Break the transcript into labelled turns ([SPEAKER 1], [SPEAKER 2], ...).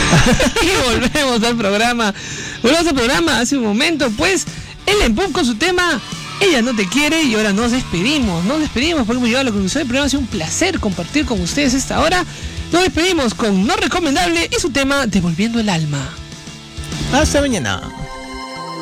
[SPEAKER 1] Y volvemos al programa. Hace un momento, pues, el Empum con su tema Ella no te quiere, y ahora nos despedimos porque hemos llegado a la conclusión del programa. Ha sido un placer compartir con ustedes esta hora. Nos despedimos con No Recomendable y su tema Devolviendo el Alma.
[SPEAKER 2] Hasta mañana.